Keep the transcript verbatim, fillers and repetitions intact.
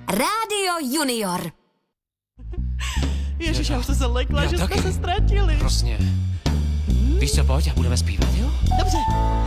Rádio Junior. Ježiš, já už to se lekla, Já že taky. jsme se ztratili. Prostě. Víš co, pojď a budeme zpívat, jo? Dobře.